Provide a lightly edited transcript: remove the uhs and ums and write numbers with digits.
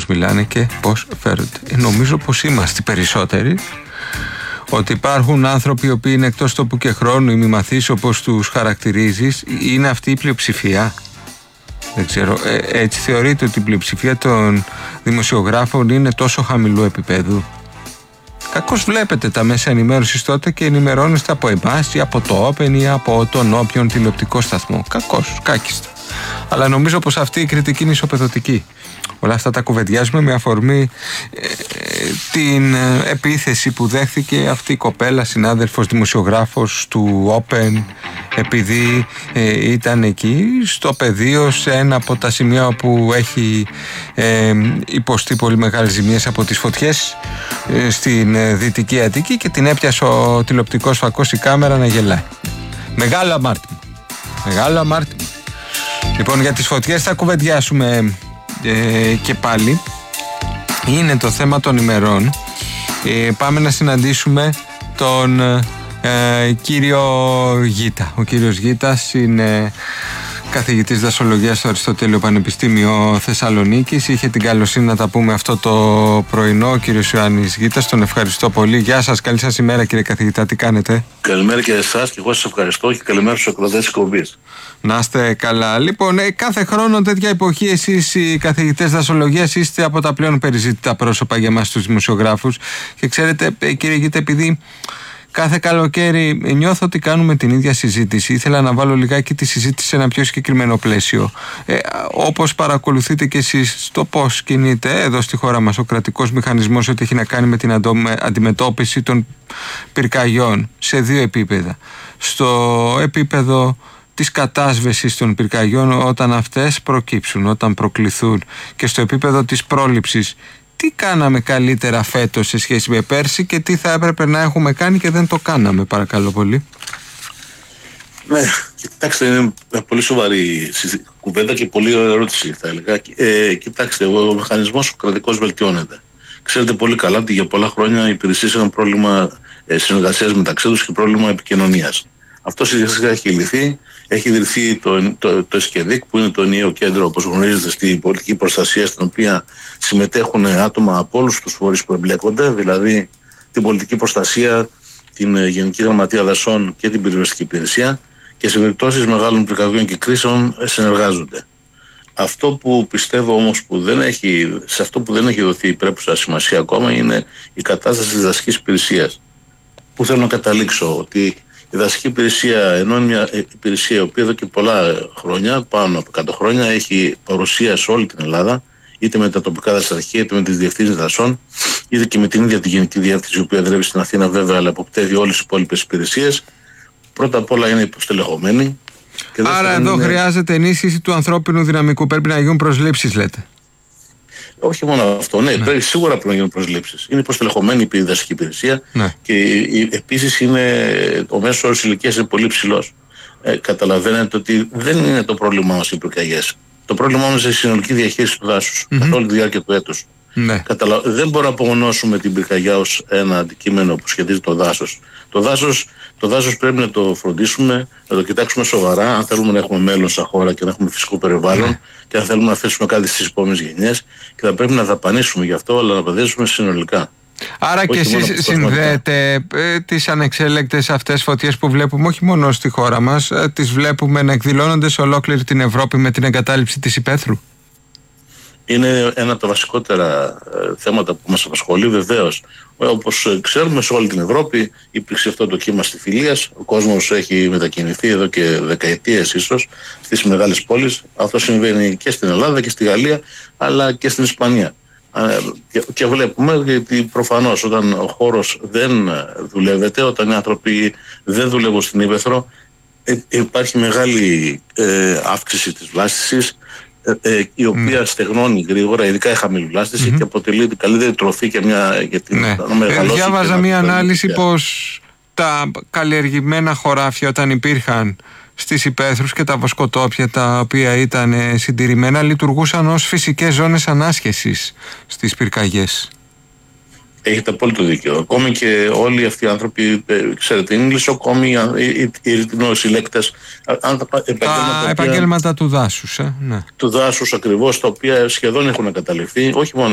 πώς μιλάνε και πώς φέρονται. Νομίζω πως είμαστε περισσότεροι, ότι υπάρχουν άνθρωποι οι οποίοι είναι εκτός τόπου και χρόνου, οι μη μαθείς όπως τους χαρακτηρίζεις. Είναι αυτή η πλειοψηφία? Δεν ξέρω. Έτσι θεωρείτε ότι η πλειοψηφία των δημοσιογράφων είναι τόσο χαμηλού επίπεδου? Κακώς βλέπετε τα μέσα ενημέρωσης τότε και ενημερώνεστε από εμάς ή από το Open ή από τον όποιον τηλεοπτικό σταθμό. Κακώς, κάκιστα. Αλλά νομίζω πως αυτή η κριτική είναι ισοπεδωτική. Όλα αυτά τα κουβεντιάζουμε με αφορμή την επίθεση που δέχθηκε αυτή η κοπέλα, συνάδελφος δημοσιογράφος του Open, επειδή ήταν εκεί στο πεδίο, σε ένα από τα σημεία όπου έχει υποστεί πολύ μεγάλες ζημίες από τις φωτιές στην Δυτική Αττική, και την έπιασε ο τηλεοπτικός φακός, η κάμερα, να γελάει. Μεγάλο αμάρτημα. Μεγάλο αμάρτημα. Λοιπόν, για τις φωτιές θα κουβεντιάσουμε και πάλι. Είναι το θέμα των ημερών. Πάμε να συναντήσουμε τον κύριο Γίτα. Ο κύριος Γίτας είναι καθηγητής δασολογίας στο Αριστοτέλειο Πανεπιστήμιο Θεσσαλονίκης. Είχε την καλοσύνη να τα πούμε αυτό το πρωινό ο κύριος Ιωάννης Γίτας. Τον ευχαριστώ πολύ. Γεια σας, καλή σας ημέρα κύριε καθηγητά, τι κάνετε? Καλημέρα και εσάς, και εγώ σας ευχαριστώ, και καλημέρα στους ακροατές της εκπομπής. Να είστε καλά. Λοιπόν, κάθε χρόνο τέτοια εποχή εσείς οι καθηγητές δασολογίας είστε από τα πλέον περιζήτητα πρόσωπα για εμάς τους δημοσιογράφους. Και ξέρετε κύριε Γίτα, επειδή κάθε καλοκαίρι νιώθω ότι κάνουμε την ίδια συζήτηση, ήθελα να βάλω λιγάκι τη συζήτηση σε ένα πιο συγκεκριμένο πλαίσιο. Όπως παρακολουθείτε και εσείς στο πώς κινείται εδώ στη χώρα μας ο κρατικός μηχανισμός, ότι έχει να κάνει με την αντιμετώπιση των πυρκαγιών σε δύο επίπεδα. Στο επίπεδο της κατάσβεσης των πυρκαγιών όταν αυτές προκύψουν, όταν προκληθούν, και στο επίπεδο της πρόληψης. Τι κάναμε καλύτερα φέτος σε σχέση με πέρσι και τι θα έπρεπε να έχουμε κάνει και δεν το κάναμε, παρακαλώ πολύ? Ναι, κοιτάξτε, είναι πολύ σοβαρή κουβέντα και πολύ ωραία ερώτηση, θα έλεγα. Κοιτάξτε, ο μηχανισμός ο κρατικός βελτιώνεται. Ξέρετε πολύ καλά ότι για πολλά χρόνια οι υπηρεσίες είχαν πρόβλημα συνεργασίας μεταξύ τους και πρόβλημα επικοινωνίας. Αυτό σιγά έχει λυθεί. Έχει ιδρυθεί το ΕΣΚΕΔΙΚ, που είναι το ενιαίο κέντρο, όπως γνωρίζετε, στην πολιτική προστασία, στην οποία συμμετέχουν άτομα από όλους τους φορείς που εμπλέκονται, δηλαδή την πολιτική προστασία, την Γενική Γραμματεία Δασών και την Πυροσβεστική Υπηρεσία, και σε περιπτώσεις μεγάλων πυρκαγιών και κρίσεων συνεργάζονται. Αυτό που πιστεύω όμως σε αυτό που δεν έχει δοθεί πρέπουσα σημασία ακόμα είναι η κατάσταση της δασικής υπηρεσίας. Που θέλω να καταλήξω ότι η δασική υπηρεσία, ενώ είναι μια υπηρεσία η οποία εδώ και πολλά χρόνια, πάνω από 100 χρόνια, έχει παρουσία σε όλη την Ελλάδα, είτε με τα τοπικά δασαρχεία, είτε με τις διευθύνσεις δασών, είτε και με την ίδια τη Γενική Διεύθυνση, η οποία δουλεύει στην Αθήνα βέβαια, αλλά αποπτεύει όλες τις υπόλοιπες υπηρεσίες. Πρώτα απ' όλα είναι υποστελεχωμένη. Άρα εδώ χρειάζεται ενίσχυση του ανθρώπινου δυναμικού. Πρέπει να γίνουν προσλήψεις, λέτε? Όχι μόνο αυτό, ναι. Σίγουρα πρέπει να γίνουν προσλήψεις. Είναι υποστελεχωμένη η δασική υπηρεσία, και επίσης ο μέσος όρος ηλικίας είναι πολύ ψηλός. Καταλαβαίνετε ότι δεν είναι το πρόβλημά μας οι πυρκαγιές. Το πρόβλημά μας είναι η συνολική διαχείριση του δάσους καθ' όλη τη διάρκεια του έτους. Ναι. Δεν μπορούμε να απομονώσουμε την πυρκαγιά ως ένα αντικείμενο που σχετίζει το δάσος. Το δάσος πρέπει να το φροντίσουμε, να το κοιτάξουμε σοβαρά, αν θέλουμε να έχουμε μέλλον σαν χώρα και να έχουμε φυσικό περιβάλλον, και αν θέλουμε να θέσουμε κάτι στις επόμενες γενιές, και θα πρέπει να δαπανίσουμε γι' αυτό, αλλά να επενδύσουμε συνολικά. Άρα και εσείς συνδέετε τις ανεξέλεγκτες αυτές φωτιές που βλέπουμε όχι μόνο στη χώρα μας, τις βλέπουμε να εκδηλώνονται σε ολόκληρη την Ευρώπη με την εγκατάλειψη της υπαίθρου? Είναι ένα από τα βασικότερα θέματα που μας απασχολεί, βεβαίως. Όπως ξέρουμε, σε όλη την Ευρώπη υπήρξε αυτό το κύμα στιφιλίας. Ο κόσμος έχει μετακινηθεί εδώ και δεκαετίες ίσως στις μεγάλες πόλεις. Αυτό συμβαίνει και στην Ελλάδα και στη Γαλλία, αλλά και στην Ισπανία. Και βλέπουμε ότι προφανώς όταν ο χώρος δεν δουλεύεται, όταν οι άνθρωποι δεν δουλεύουν στην ύπαιθρο, υπάρχει μεγάλη αύξηση της βλάστησης, η οποία στεγνώνει γρήγορα, ειδικά η χαμηλή βλάστηση, και αποτελεί την καλύτερη τροφή και για την μεγαλώση. Διάβαζα μία ανάλυση πως τα καλλιεργημένα χωράφια, όταν υπήρχαν στις υπαίθρους, και τα βοσκοτόπια τα οποία ήταν συντηρημένα, λειτουργούσαν ως φυσικές ζώνες ανάσχεσης στις πυρκαγιές. Έχετε απόλυτο δίκιο. Ακόμη και όλοι αυτοί οι άνθρωποι, ξέρετε, είναι λησοκόμοι, οι ρητινοσυλλέκτες. Τα επαγγέλματα του δάσους. Του δάσους ακριβώς, τα οποία σχεδόν έχουν καταληφθεί, όχι μόνο